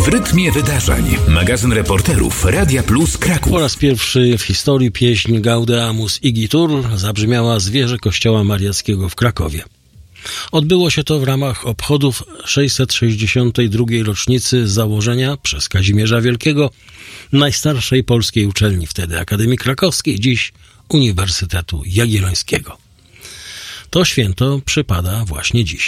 W rytmie wydarzeń. Magazyn reporterów Radia Plus Kraków. Po raz pierwszy w historii pieśń Gaudeamus Igitur zabrzmiała z wieży kościoła mariackiego w Krakowie. Odbyło się to w ramach obchodów 662. rocznicy założenia przez Kazimierza Wielkiego najstarszej polskiej uczelni, wtedy Akademii Krakowskiej, dziś Uniwersytetu Jagiellońskiego. To święto przypada właśnie dziś.